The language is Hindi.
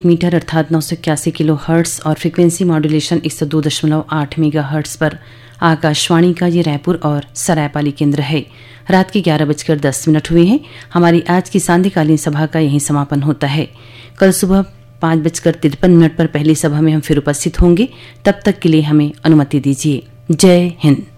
मीटर अर्थात 981 किलो हर्ट्स और फ्रिक्वेंसी मॉड्यूलेशन 102.8 मेगा हर्ट्स पर आकाशवाणी का ये रायपुर और सरायपाली केंद्र है। रात के 11:10 हुए हैं। हमारी आज की सांध्यकालीन सभा का यहीं समापन होता है। कल सुबह 5:53 पर पहली सभा में हम फिर उपस्थित होंगे। तब तक के लिए हमें अनुमति दीजिए। जय हिंद।